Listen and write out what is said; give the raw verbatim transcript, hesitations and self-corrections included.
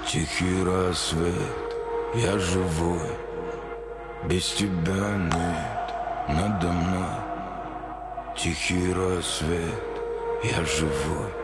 Тихий рассвет, я живой, без тебя нет надо мной. Тихий рассвет, я живой.